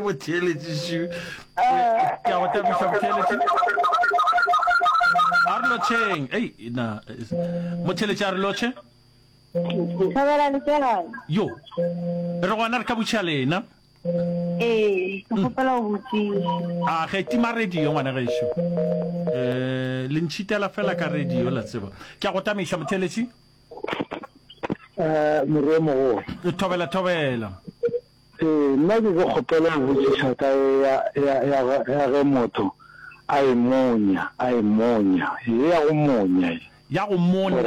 motheletši ke a go tabiša motheletši a re lotšheng ei na motheletši a re lotšhe yo re gona re ka botšha lena ke gopela go botsile a ge tima radio ngwana gešo le ntšhitela fela ka radio la tseba ke a go tamiša motheletši moremo thobela nna ke go gopela go botsisa ka ya ge motho a imonya ya go monya ya go mona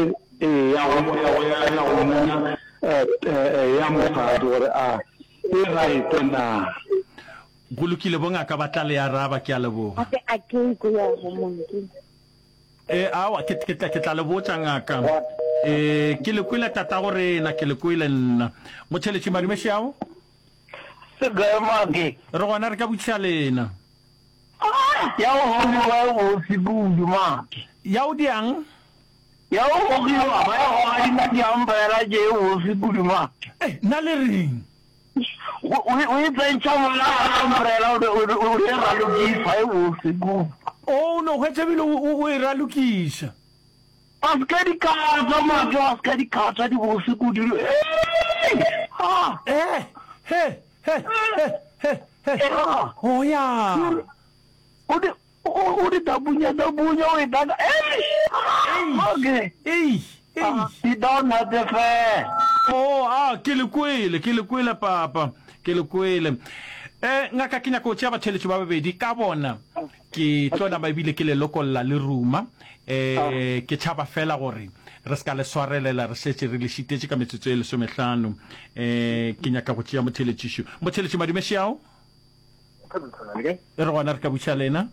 ya mofadi gore a e right na go lokile bongaka ba tla le araba ke a leboga a ke go ya go monke awa ke tla le botsa ngaka ke le kwela tata gore na ke le kwela nna motheletši madumeši ao se ga mage re gona re ka botša lena ya go sibudu mage ya o diang ya go ba ya go di ambela je go sibudu mage na le reng o tsentsa mola umbrella o re ra lo di fa o sibudu oh no ga tsebile o e ralukisa aska di casa mage aska di casa di go sibudu he oh ya o di dabunya o daga di dona de fe oh ke le kwele papa ke le kwele ngaka ke nyaka o tšea batheletši ba babedi ka bona ke tlona ba ebile ke le lokolla le ruma ke tšhaba fela gore re ska le swarelela re šetše re le šitetše ka metsotso e 15 ke nyaka go tšea motheletši madumeši ao re gona re ka botša lena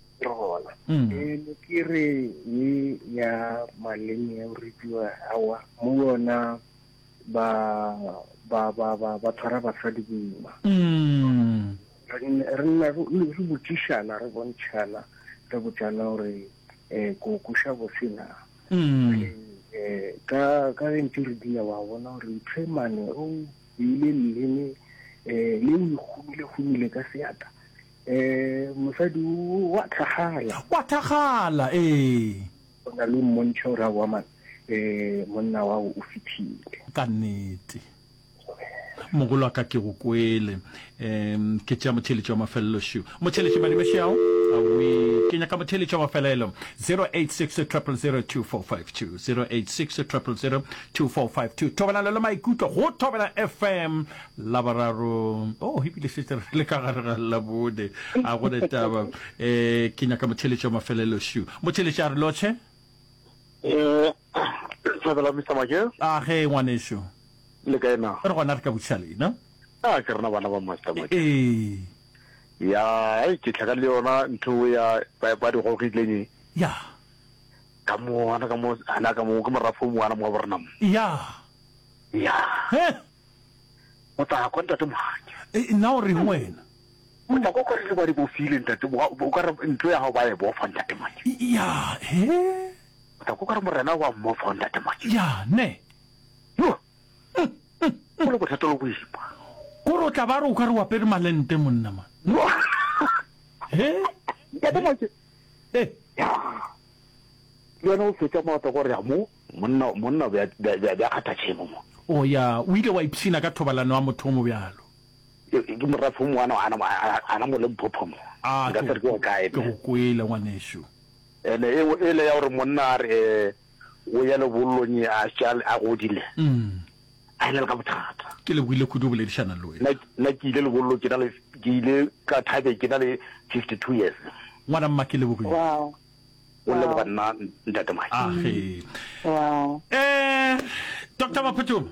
ke re ya maleme ya uripiwa awa mo yona ba tshwara basadi boima re botšišana re bontšhana re botsana gore ko kuša bosena ka ntse re dia wa bona gore tremane o ile leleme le o humile ka seata mosadi wa thagala o na le mmontšha o ra wa monna wa o fitlhile ka nnete mogolo ka ke go kwele ke tša motheletši wa mafelelo šio motheletši madumeši ao awi ke nyaka motheletši wa mafelelo 086 086 2452 thobela le maikutlo go thobela FM la bararo ebile setse le ka gare ga la bode a go le taba ke nyaka motheletši wa mafelelo šio motheletši a re lotšhe Sabela Mr. Magel ge ngwanešo le ka ena re gona re ka botša lena ke rena bana ba Master Magel ya ke tlhaka le yona ntho ya ba di go gitleng ya ka mo ana ka mo ke morafo mo ana mo borna ya o ta konta te manje na o re wena o ta go re ba di bo feeling tate o ka re ntho ya go ba e bo fanta te manje ya o ta go ka re morena wa mo fanta te manje ya ne yo o le go tsetolo go ispa go tla ba re o ka re wa pere malente monna man ya te manje ya yo no se tama to gore mo monna ba kata tshemo o ya o ile wa ipsina ka thobalano wa motho mo bjalo ke morafo mo ana mo le mphophamo ga se go kae go kwele ngwanesho ele ya gore monna re o ya le bollonye a tšale a godile a ile ka bothata ke le buile kudu boledišana le wena na ke ile le bollo ke ile ka thabe ke na le 52 years ngwana mma ke le bogile wow o le bana ntate mai wow Dr. Maphuthuma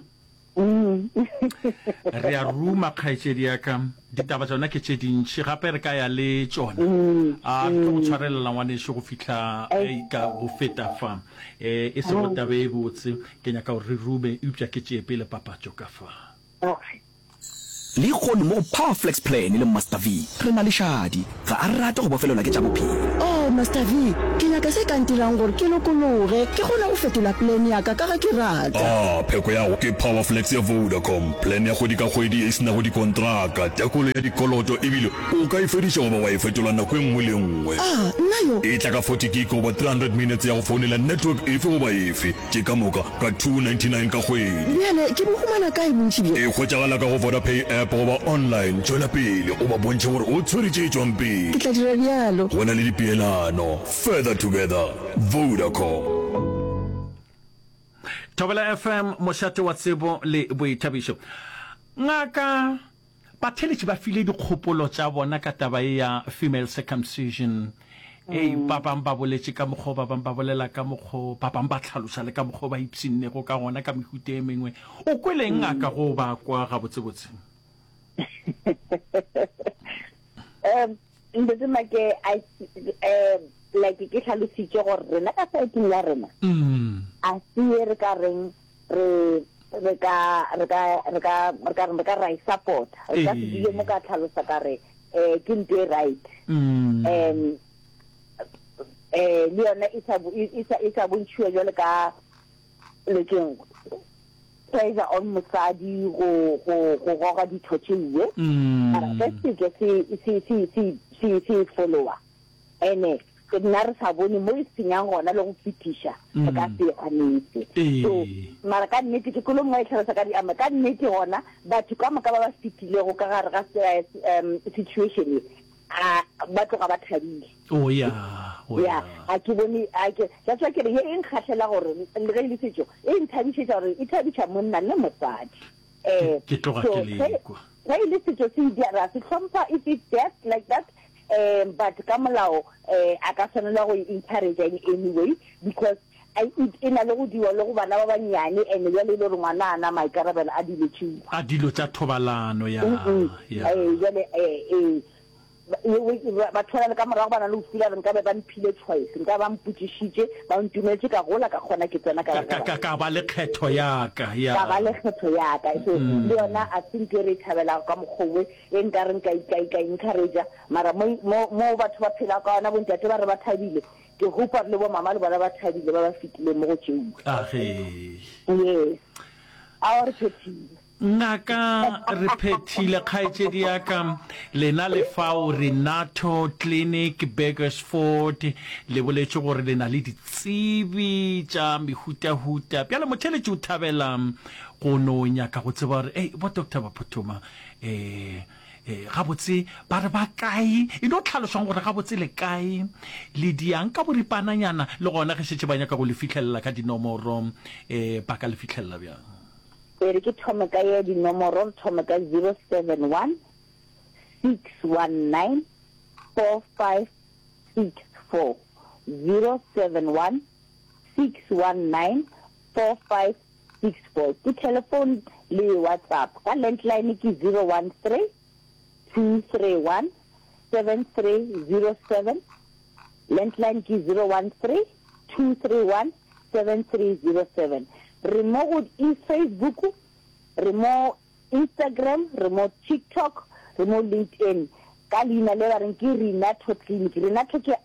re a ruma kgaetšedi ya ka ditaba tsona ke tše dintši gape re ka ya le tsona a ke go tshwarelela ngwanešo go fitlha ka go feta fa e se go tabe e botse ke nyaka gore re rume eupša ke tšee pele papatšo ka fa le kgone mo Powerflex plan le Master V re na le shadi ga a rata go bofelelwa ke tša bophelo Master V, ke nyaka se ka ntirang gore ke lokologe ke gona go fetola plan ya ka ga ke rata. Pheko ya go ke Powerflex ya Vodacom. Plan ya kgwedi ka kgwedi e sena go dikontraka. Tekolo ya dikoloto ebile o ka e fedisha goba wa e fetola nako enngwe le nngwe. Nna yo. E tla ka 40 gig over 300 minutes ya go founela network efe goba efe. Ke ka moka ka 299 ka kgwedi. Bjale ke bo fumana kae bontši bjo? E kgwetšagala ka go Vodapay app goba online. Tšwela pele o ba bontšhe gore o tshweretše tšwang pele. Ke tla dira bjalo. Go na le dipeelano. Further together. Vodacom. Thobela FM mošate wa tsebo le boithabišo. Ngaka batheletši ba file dikgopolo tša bona ka taba ya female circumcision. Ba bang ba boletše ka mokgwa, ba bang ba bolela ka mokgwa, ba bang ba tlhaloša le ka mokgwa ba ipshinnego ka gona ka mehuta e mengwe. O kweleng ngaka go ba kwa gabotsebotse? Ntate make like ke tlhalositse gore rena ka saeteng ya rena a se re ka reng re ka ra support re ka se dile mo ka tlhalosa ka re ke nte right le yona e sa bontšhiwa jwale ka lekeng pressure on mosadi go goga ditho tšeuwe mara se follower ene ke nna re sa bone mo e senyang gona le go fetiša ka se ganetse so mara ka nnete ke kolo mongwe e tlhalosa ka diama ka nnete gona batho ka moka ba ba fetilego ka gare ga situation ba tloga ba thabile a ke bone that's why ke re e nkgatlhela gore le ge le setso e nthabišetša gore e thabiša monna le mosadi ke tloga ke lekwa ge e le setso se dira se tlhompha if it's that like that but ka molao a ka tshwanela go encourage in any way because e na le go diwa le go bana ba banyane and ya le gore ngwana ana maikarabelo a dilo tša thobalano ba thola ka morago bana le go fila nka be ba mphile choice nka ba mpotšišitše ba ntumetse ka gola ka kgona ke tsena ka ba le kgetho yaka so le yona a think re thabela ka mokgongwe e nka reng ka encourage mara mo batho ba phela ka ona bontate ba re ba thabile ke hopa le bo mama le bona ba thabile ba ba fitile mo go tšeu yes our petty ngaka re phethile kgaetšedi yaka lena lefao Renato Clinic Bakersford le boletše gore lena le ditsebi tša mehutahuta bjale motheletše o thabela go no nyaka go tseba gore bo doctor ba phuthuma gabotse ba re ba kae e no tlhalosang gore gabotse le kae le diang ka boripananyana le gona ge šetše ba nyaka go le fitlhelela ka dinomoro ba ka le fitlhelela bjang ke thome ka ye dinomoro thome ka 071 619 4564 071 619 4564 ke telephone le WhatsApp ka landline ke 013 231 7307 landline ke 013 231 7307 remote Facebook, remote Instagram, remote TikTok, remote LinkedIn. Kalina le ba reng ke Renato Clinic. Renato ke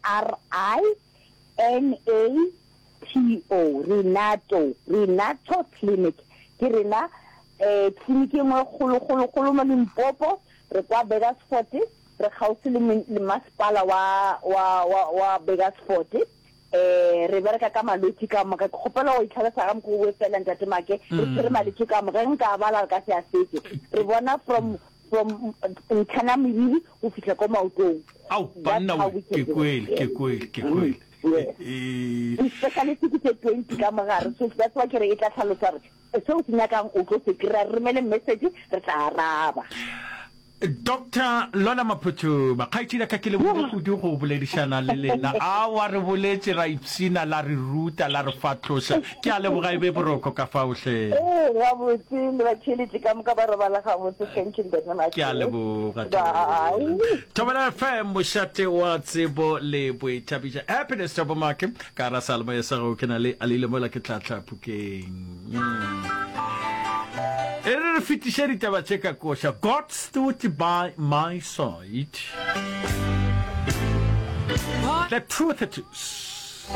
RINATO. Renato Clinic. Ke rena clinic e mo kgolo mo Limpopo, re kwa Bakersford, re gausi le masepala wa Bakersford. Re bereka ka malwetse ka moka kgopela go itlhalosa ka moko o fela ntate make re tsere malwetse ka moka nka bala ka se a setse re bona from ntlhana mebili go fitlha ko maotong banna ke kwele especially ke 20 ka mogare so that's why ke re e tla tlhalosa re se o senyakang o tlo se kry-a re romele message re tla araba Dr. Lona Maputo ba khaitšhida ka ke le botudi go boledišana le lena a wa re boletse ra ipsina la re ruta la re fatloša ke a leboga e be boroko ka fa ohle wa botse le ba tšhelete ka moka ba re bala ga botse thank you ke a leboga Thobela FM mošate wa tsebo le boithabiša happiness to bomake ka ra salmo ya sa go ke na le alile mola ke tlatla phukeng Erre fitisheri taba cheka kosha. God stood by my side. The truth it is.